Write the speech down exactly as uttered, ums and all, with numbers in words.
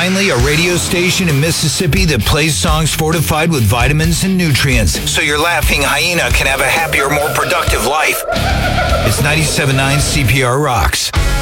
Finally, a radio station in Mississippi that plays songs fortified with vitamins and nutrients, so your laughing hyena can have a happier, more productive life. It's ninety-seven point nine C P R Rocks.